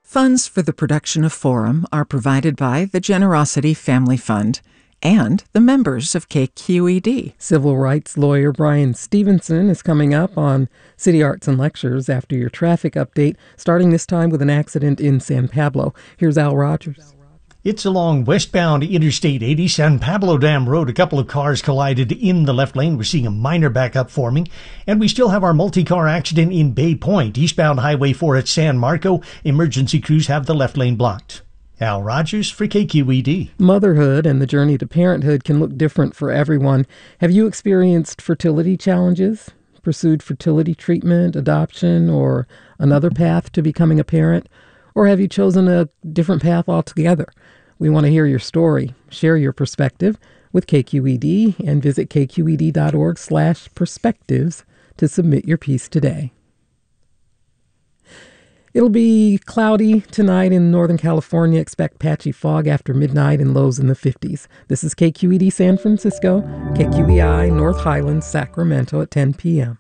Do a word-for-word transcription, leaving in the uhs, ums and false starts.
Funds for the production of Forum are provided by the Generosity Family Fund and the members of K Q E D. Civil rights lawyer Brian Stevenson is coming up on City Arts and Lectures after your traffic update, starting this time with an accident in San Pablo. Here's Al Rogers. It's along westbound Interstate eighty, San Pablo Dam Road. A couple of cars collided in the left lane. We're seeing a minor backup forming. And we still have our multi-car accident in Bay Point. Eastbound Highway four at San Marco. Emergency crews have the left lane blocked. Al Rogers for K Q E D. Motherhood and the journey to parenthood can look different for everyone. Have you experienced fertility challenges, pursued fertility treatment, adoption, or another path to becoming a parent? Or have you chosen a different path altogether? We want to hear your story. Share your perspective with K Q E D and visit kqed.org slash perspectives to submit your piece today. It'll be cloudy tonight in Northern California. Expect patchy fog after midnight and lows in the fifties. This is K Q E D San Francisco, K Q E I North Highlands, Sacramento at ten p.m.